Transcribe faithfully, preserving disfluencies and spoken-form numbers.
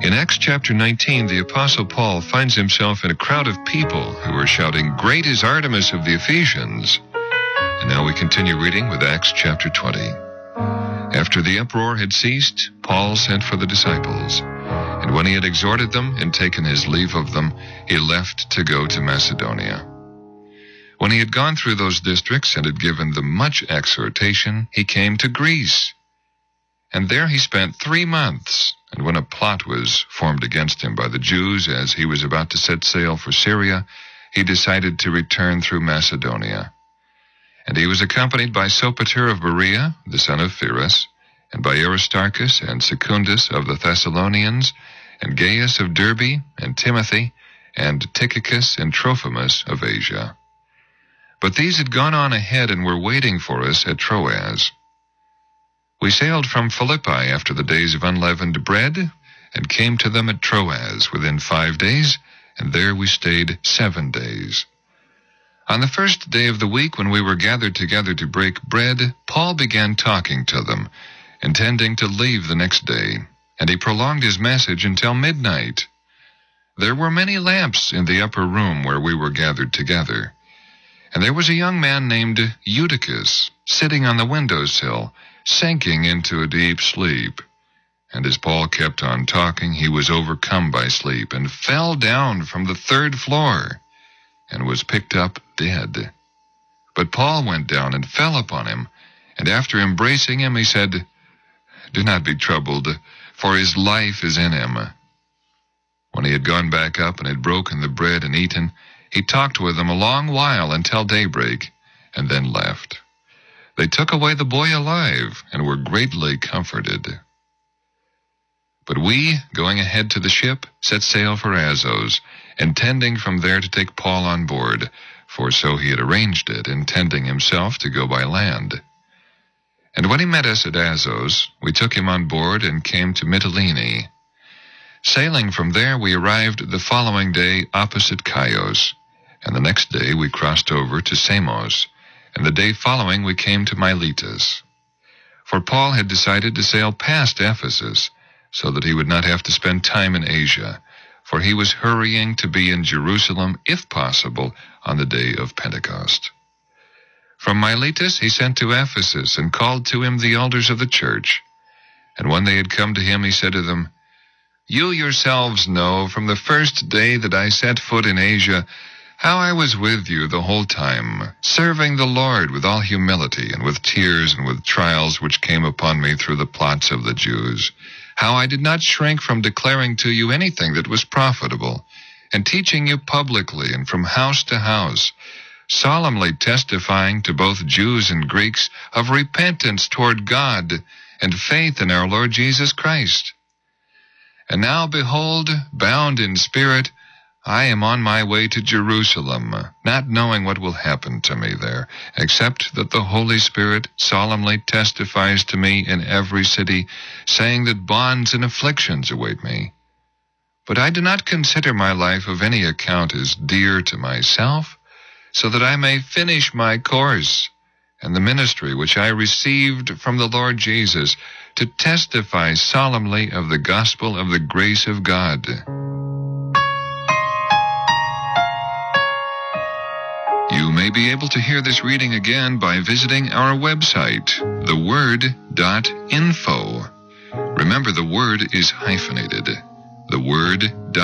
In Acts chapter nineteen, the Apostle Paul finds himself in a crowd of people who are shouting, "Great is Artemis of the Ephesians." And now we continue reading with Acts chapter twenty. After the uproar had ceased, Paul sent for the disciples, and when he had exhorted them and taken his leave of them, he left to go to Macedonia. When he had gone through those districts and had given them much exhortation, he came to Greece. And there he spent three months, and when a plot was formed against him by the Jews as he was about to set sail for Syria, he decided to return through Macedonia. And he was accompanied by Sopater of Berea, the son of Pyrrhus, and by Aristarchus and Secundus of the Thessalonians, and Gaius of Derbe, and Timothy, and Tychicus and Trophimus of Asia. But these had gone on ahead and were waiting for us at Troas. We sailed from Philippi after the days of unleavened bread, and came to them at Troas within five days, and there we stayed seven days. On the first day of the week, when we were gathered together to break bread, Paul began talking to them, intending to leave the next day, and he prolonged his message until midnight. There were many lamps in the upper room where we were gathered together, and there was a young man named Eutychus sitting on the window-sill, sinking into a deep sleep. And as Paul kept on talking, he was overcome by sleep and fell down from the third floor and was picked up dead. But Paul went down and fell upon him, and after embracing him he said, "Do not be troubled, for his life is in him." When he had gone back up and had broken the bread and eaten, he talked with them a long while until daybreak, and then left. They took away the boy alive, and were greatly comforted. But we, going ahead to the ship, set sail for Assos, intending from there to take Paul on board, for so he had arranged it, intending himself to go by land. And when he met us at Assos, we took him on board and came to Mytilene. Sailing from there, we arrived the following day opposite Chios, and the next day we crossed over to Samos, and the day following we came to Miletus. For Paul had decided to sail past Ephesus, so that he would not have to spend time in Asia, for he was hurrying to be in Jerusalem, if possible, on the day of Pentecost. From Miletus he sent to Ephesus, and called to him the elders of the church. And when they had come to him, he said to them, "You yourselves know from the first day that I set foot in Asia, how I was with you the whole time, serving the Lord with all humility and with tears and with trials which came upon me through the plots of the Jews, how I did not shrink from declaring to you anything that was profitable, and teaching you publicly and from house to house, solemnly testifying to both Jews and Greeks of repentance toward God and faith in our Lord Jesus Christ. And now, behold, bound in spirit, I am on my way to Jerusalem, not knowing what will happen to me there, except that the Holy Spirit solemnly testifies to me in every city, saying that bonds and afflictions await me. But I do not consider my life of any account as dear to myself, so that I may finish my course and the ministry which I received from the Lord Jesus, to testify solemnly of the gospel of the grace of God." You may be able to hear this reading again by visiting our website, the word dot info. Remember, the word is hyphenated. The word